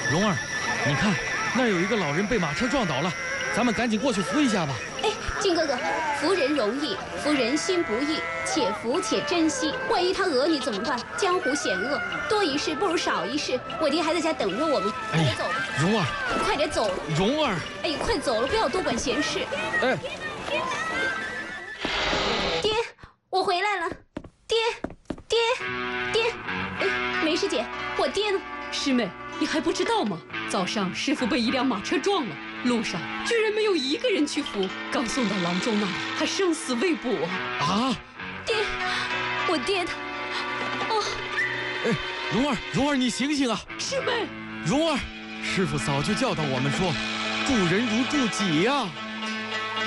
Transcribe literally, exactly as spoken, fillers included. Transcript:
蓉儿，你看那儿有一个老人被马车撞倒了，咱们赶紧过去扶一下吧。 哎，金哥哥，扶人容易，扶人心不易，且扶且珍惜。万一他讹你怎么办？江湖险恶，多一事不如少一事。我爹还在家等着我们，快点走吧。 蓉儿， 快点走。 蓉儿， 哎，快走了，不要多管闲事。 哎， 爹，我回来了。爹，爹，爹，哎，梅师姐，我爹呢？ 师妹，你还不知道吗？早上师傅被一辆马车撞了，路上居然没有一个人去扶，刚送到郎中那里，还生死未卜啊！ 爹，我爹他，哦， 哎，蓉儿，蓉儿，你醒醒啊！ 师妹， 蓉儿，师傅早就教导我们说，助人如助己呀。